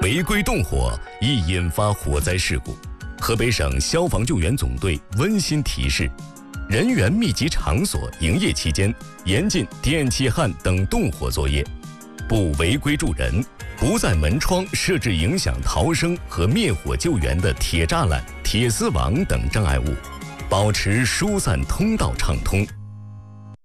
违规动火易引发火灾事故。河北省消防救援总队温馨提示：人员密集场所营业期间，严禁电气焊等动火作业，不违规助人，不在门窗设置影响逃生和灭火救援的铁栅栏、铁丝网等障碍物，保持疏散通道畅通。